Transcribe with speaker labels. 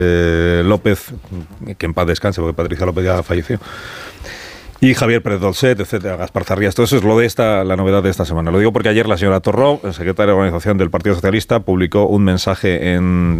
Speaker 1: López, que en paz descanse, porque Patricia López ya falleció, y Javier Pérez Dolcet, etcétera, Gaspar Zarrías. Todo eso es la novedad de esta semana. Lo digo porque ayer la señora Torró, secretaria de Organización del Partido Socialista, publicó un mensaje en